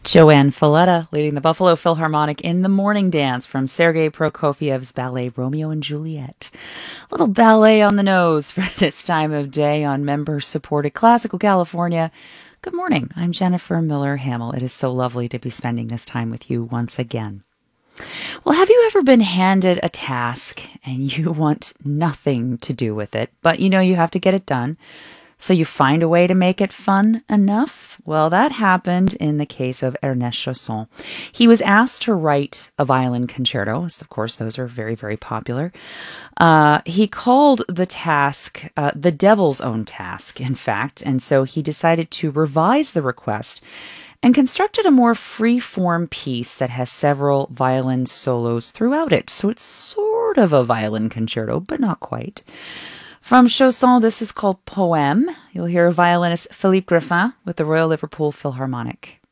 Joanne Falletta leading the Buffalo Philharmonic in the Morning Dance from Sergei Prokofiev's ballet Romeo and Juliet. A little ballet on the nose for this time of day on member-supported Classical California. Good morning. I'm Jennifer Miller Hamill. It is so lovely to be spending this time with you once again. Well, have you ever been handed a task and you want nothing to do with it, but you know you have to get it done? So you find a way to make it fun enough? Well, that happened in the case of Ernest Chausson. He was asked to write a violin concerto. Of course, those are very, very popular. He called the task the devil's own task, in fact, and so he decided to revise the request and constructed a more free-form piece that has several violin solos throughout it. So it's sort of a violin concerto, but not quite. From Chausson, this is called Poème. You'll hear violinist Philippe Griffin with the Royal Liverpool Philharmonic.